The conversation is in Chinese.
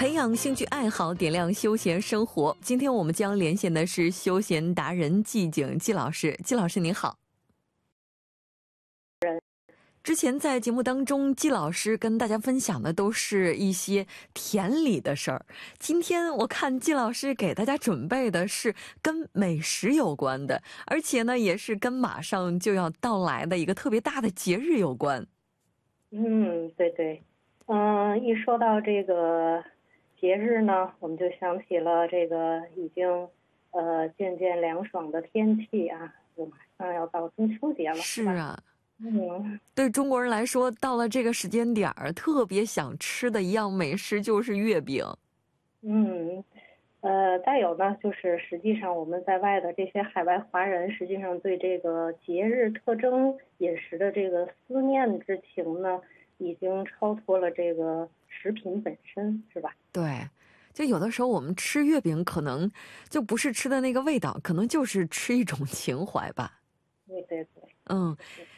培养兴趣爱好，点亮休闲生活。今天我们将连线的是休闲达人季景季老师。季老师您好。之前在节目当中，季老师跟大家分享的都是一些田里的事儿。今天我看季老师给大家准备的是跟美食有关的，而且呢，也是跟马上就要到来的一个特别大的节日有关。 对对，一说到这个节日呢，我们就想起了这个已经渐渐凉爽的天气啊，就马上要到中秋节了， 是啊。 对中国人来说，到了这个时间点儿，特别想吃的一样美食就是月饼。 再有呢，就是实际上我们在外的这些海外华人，实际上对这个节日特征饮食的这个思念之情呢，已经超脱了这个食品本身，是吧？ 对，就有的时候我们吃月饼，可能就不是吃的那个味道，可能就是吃一种情怀吧。 对对对。